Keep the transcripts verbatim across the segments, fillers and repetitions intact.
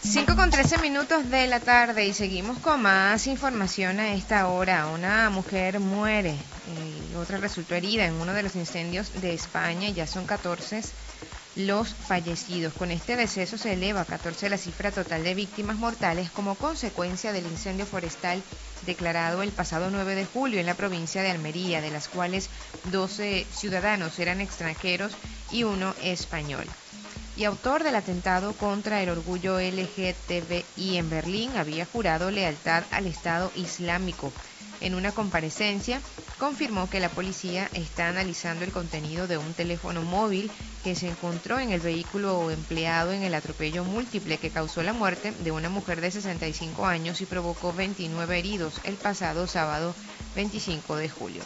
Cinco con trece minutos de la tarde y seguimos con más información a esta hora. Una mujer muere y otra resultó herida en uno de los incendios de España. Ya son catorce los fallecidos. Con este deceso se eleva a catorce la cifra total de víctimas mortales como consecuencia del incendio forestal declarado el pasado nueve de julio en la provincia de Almería, de las cuales doce ciudadanos eran extranjeros y uno español. Y autor del atentado contra el orgullo L G T B I en Berlín, había jurado lealtad al Estado Islámico. En una comparecencia, confirmó que la policía está analizando el contenido de un teléfono móvil que se encontró en el vehículo empleado en el atropello múltiple que causó la muerte de una mujer de sesenta y cinco años y provocó veintinueve heridos el pasado sábado veinticinco de julio.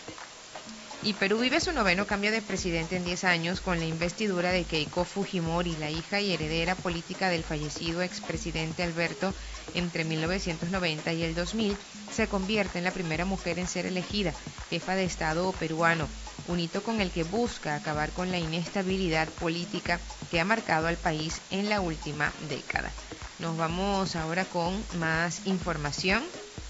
Y Perú vive su noveno cambio de presidente en diez años con la investidura de Keiko Fujimori, la hija y heredera política del fallecido expresidente Alberto entre mil novecientos noventa y el dos mil, se convierte en la primera mujer en ser elegida jefa de Estado peruano, un hito con el que busca acabar con la inestabilidad política que ha marcado al país en la última década. Nos vamos ahora con más información.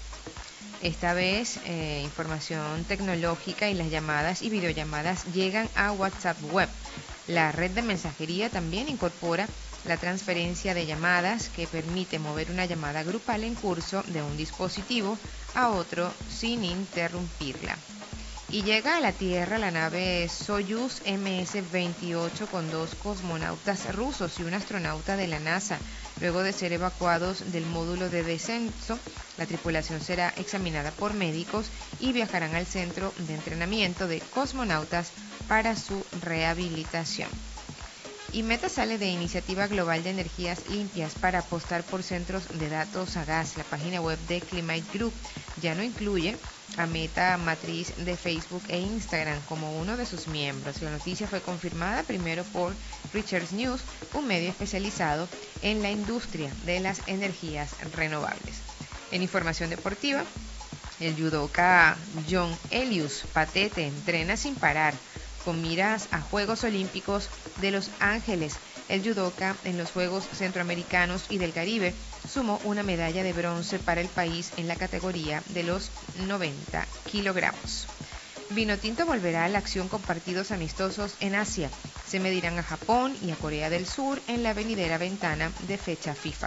Esta vez, eh, información tecnológica y las llamadas y videollamadas llegan a WhatsApp Web. La red de mensajería también incorpora la transferencia de llamadas que permite mover una llamada grupal en curso de un dispositivo a otro sin interrumpirla. Y llega a la Tierra la nave Soyuz M S veintiocho con dos cosmonautas rusos y un astronauta de la NASA. Luego de ser evacuados del módulo de descenso, la tripulación será examinada por médicos y viajarán al centro de entrenamiento de cosmonautas para su rehabilitación. Y Meta sale de Iniciativa Global de Energías Limpias para apostar por centros de datos a gas. La página web de Climate Group ya no incluye a Meta, matriz de Facebook e Instagram, como uno de sus miembros. La noticia fue confirmada primero por Reuters News, un medio especializado en la industria de las energías renovables. En información deportiva, el judoka John Elius Patete entrena sin parar con miras a Juegos Olímpicos de Los Ángeles. El judoka en los Juegos Centroamericanos y del Caribe sumó una medalla de bronce para el país en la categoría de los noventa kilogramos. Vinotinto volverá a la acción con partidos amistosos en Asia. Se medirán a Japón y a Corea del Sur en la venidera ventana de fecha FIFA.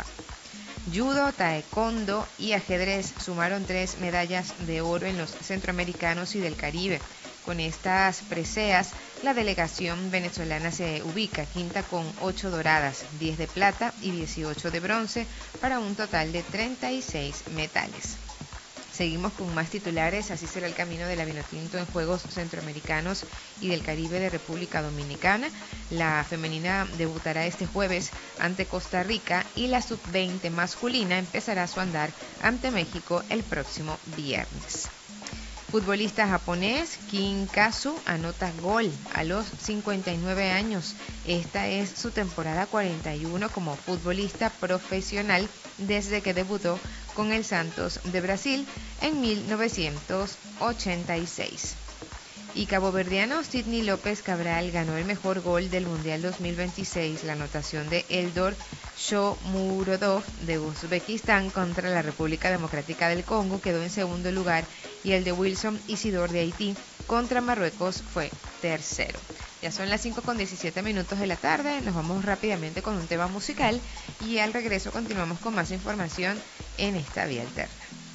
Judo, taekwondo y ajedrez sumaron tres medallas de oro en los centroamericanos y del Caribe. Con estas preseas, la delegación venezolana se ubica quinta con ocho doradas, diez de plata y dieciocho de bronce, para un total de treinta y seis metales. Seguimos con más titulares. Así será el camino de la Vinotinto en Juegos Centroamericanos y del Caribe de República Dominicana. La femenina debutará este jueves ante Costa Rica y la sub veinte masculina empezará su andar ante México el próximo viernes. Futbolista japonés Kim Kazu anota gol a los cincuenta y nueve años. Esta es su temporada cuarenta y uno como futbolista profesional desde que debutó con el Santos de Brasil en mil novecientos ochenta y seis. Y caboverdiano Sidney López Cabral ganó el mejor gol del Mundial dos mil veintiséis. La anotación de Eldor Shomurodov de Uzbekistán contra la República Democrática del Congo quedó en segundo lugar y el de Wilson Isidor de Haití contra Marruecos fue tercero. Ya son las cinco con diecisiete minutos de la tarde, nos vamos rápidamente con un tema musical y al regreso continuamos con más información en esta vía alterna.